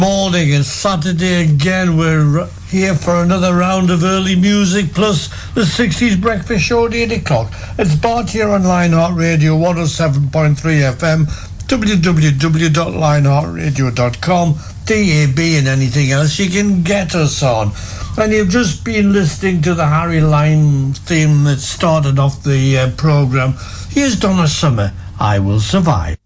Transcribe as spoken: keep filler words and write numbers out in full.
Morning, it's Saturday again. We're here for another round of early music plus the sixties breakfast show at eight o'clock. It's Bart here on Lionheart Radio one oh seven point three F M, w w w dot lionheart radio dot com, D A B and anything else you can get us on. And you've just been listening to the Harry Lime theme that started off the uh, programme. Here's Donna Summer, I Will Survive.